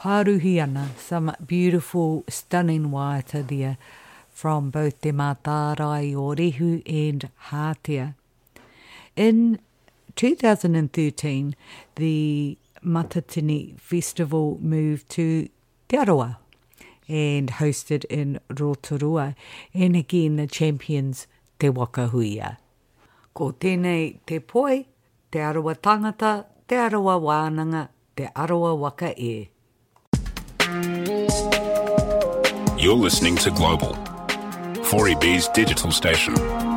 pāruhi ana, some beautiful, stunning waiata there from both Te Mātārai o Rehu and Hātea. In 2013, the Matatini Festival moved to Te Aroa and hosted in Rotorua, and again the champions Te Wakahuia. Ko tēnei te poi, Te Aroa tangata, Te Aroa wānanga, Te Aroa waka e. You're listening to Global, 4EB's digital station.